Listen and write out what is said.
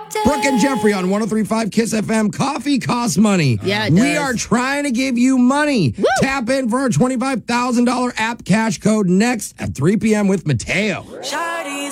Brooke and Jeffrey on 103.5 Kiss FM. Coffee costs money. Yeah, it We does. are trying to give you money. Woo! Tap in for our $25,000 app cash code next at 3 p.m. with Mateo.